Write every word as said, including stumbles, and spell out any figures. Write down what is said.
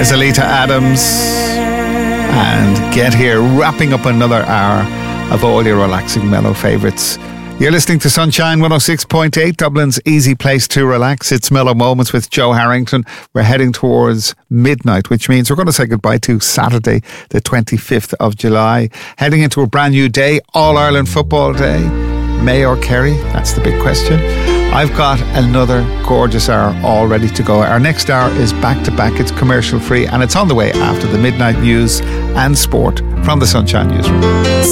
There's Alita Adams. And Get Here, wrapping up another hour of all your relaxing mellow favourites. You're listening to Sunshine one oh six point eight, Dublin's easy place to relax. It's Mellow Moments with Joe Harrington. We're heading towards midnight, which means we're going to say goodbye to Saturday, the twenty-fifth of July. Heading into a brand new day, All-Ireland Football Day. May or Kerry? That's the big question. I've got another gorgeous hour all ready to go. Our next hour is back-to-back. It's commercial-free, and it's on the way after the midnight news and sport from the Sunshine Newsroom.